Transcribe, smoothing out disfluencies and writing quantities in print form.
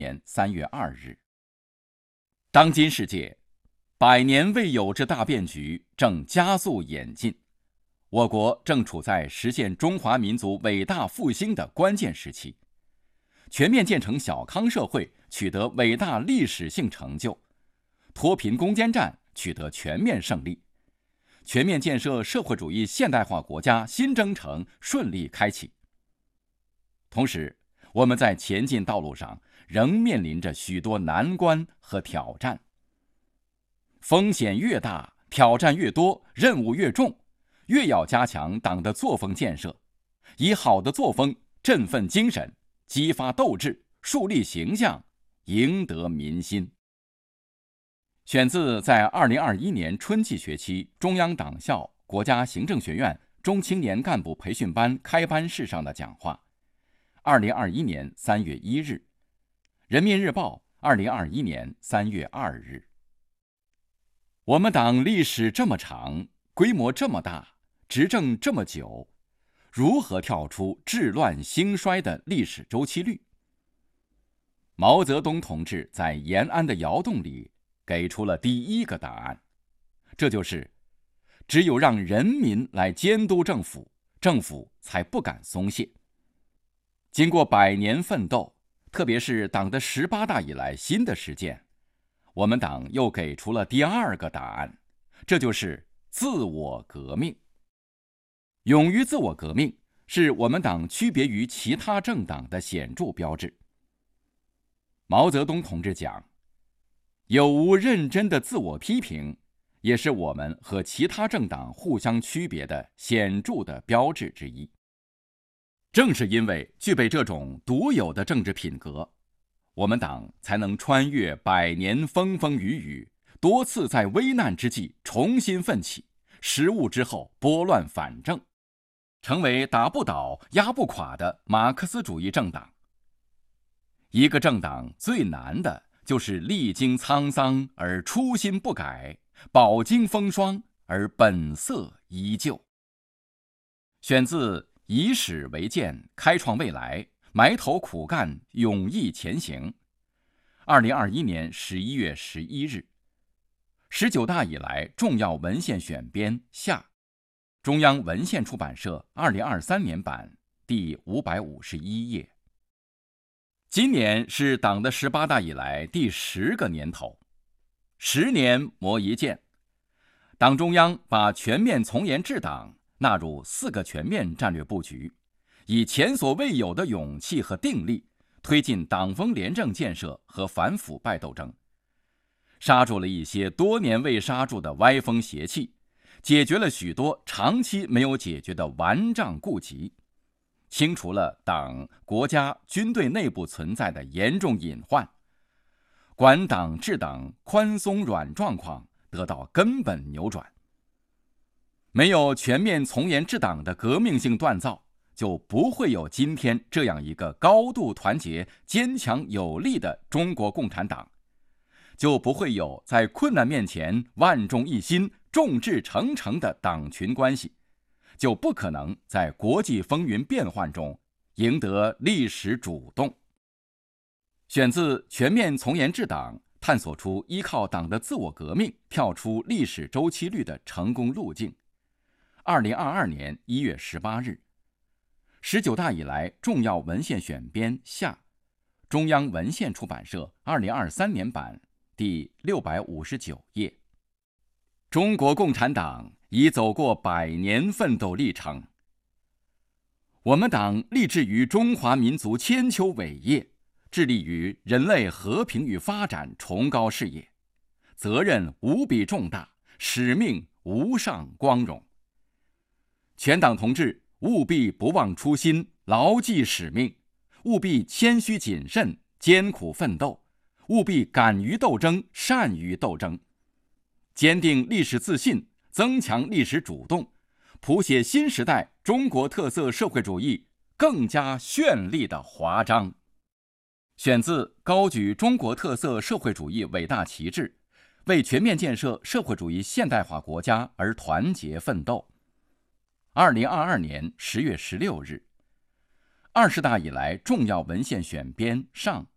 年3月2日。当今世界100年未有之大变局正加速演进，我国正处在实现中华民族伟大复兴的关键时期，全面建成小康社会取得伟大历史性成就，脱贫攻坚战取得全面胜利，全面建设社会主义现代化国家新征程顺利开启。同时，我们在前进道路上仍面临着许多难关和挑战。风险越大，挑战越多，任务越重，越要加强党的作风建设，以好的作风振奋精神，激发斗志，树立形象，赢得民心。选自在2021年春季学期中央党校国家行政学院中青年干部培训班开班式上的讲话。2021年3月1日，人民日报2021年3月2日。我们党历史这么长，规模这么大，执政这么久，如何跳出治乱兴衰的历史周期率？毛泽东同志在延安的窑洞里给出了第一个答案，这就是只有让人民来监督政府，政府才不敢松懈。经过100年奋斗，特别是党的18大以来新的实践，我们党又给出了第二个答案，这就是自我革命。勇于自我革命是我们党区别于其他政党的显著标志。毛泽东同志讲，有无认真的自我批评，也是我们和其他政党互相区别的显著的标志之一。正是因为具备这种独有的政治品格，我们党才能穿越100年风风雨雨，多次在危难之际重新奋起，失误之后拨乱反正，成为打不倒、压不垮的马克思主义政党。一个政党最难的就是历经沧桑而初心不改，饱经风霜而本色依旧。选自以史为鉴，开创未来，埋头苦干，勇毅前行。2021年11月11日，19大以来重要文献选编下，中央文献出版社2023年版第551页。今年是党的18大以来第10个年头，10年磨一剑。党中央把全面从严治党纳入4个全面战略布局，以前所未有的勇气和定力推进党风廉政建设和反腐败斗争，刹住了一些多年未刹住的歪风邪气，解决了许多长期没有解决的顽瘴痼疾，清除了党、国家、军队内部存在的严重隐患，管党治党宽松软状况得到根本扭转。没有全面从严治党的革命性锻造，就不会有今天这样一个高度团结、坚强有力的中国共产党，就不会有在困难面前万众一心、众志成城的党群关系，就不可能在国际风云变幻中赢得历史主动。选自《全面从严治党》，探索出依靠党的自我革命跳出历史周期率的成功路径。2022年1月18日，19大以来重要文献选编下，中央文献出版社2023年版第659页。中国共产党已走过100年奋斗历程。我们党立志于中华民族千秋伟业，致力于人类和平与发展崇高事业，责任无比重大，使命无上光荣。全党同志务必不忘初心，牢记使命，务必谦虚谨慎，艰苦奋斗，务必敢于斗争，善于斗争，坚定历史自信，增强历史主动，谱写新时代中国特色社会主义更加绚丽的华章。选自高举中国特色社会主义伟大旗帜，为全面建设社会主义现代化国家而团结奋斗。2022年10月16日，20大以来重要文献选编上，